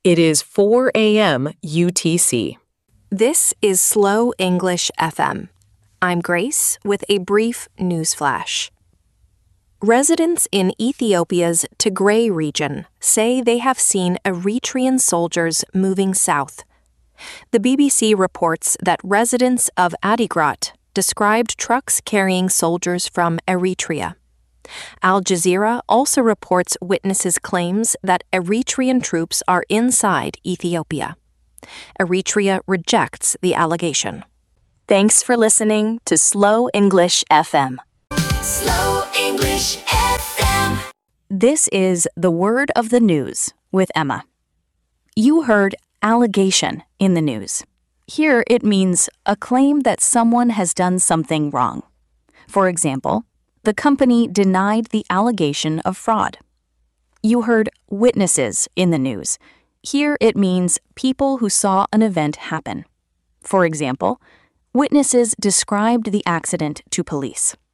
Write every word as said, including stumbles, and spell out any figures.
It is four a.m. U T C. This is Slow English F M. I'm Grace with a brief news flash. Residents in Ethiopia's Tigray region say they have seen Eritrean soldiers moving south. The B B C reports that residents of Adigrat described trucks carrying soldiers from Eritrea. Al Jazeera also reports witnesses' claims that Eritrean troops are inside Ethiopia. Eritrea rejects the allegation. Thanks for listening to Slow English F M. Slow English F M. This is the word of the news with Emma. You heard allegation in the news. Here it means a claim that someone has done something wrong. For example, the company denied the allegation of fraud. You heard witnesses in the news. Here it means people who saw an event happen. For example, witnesses described the accident to police.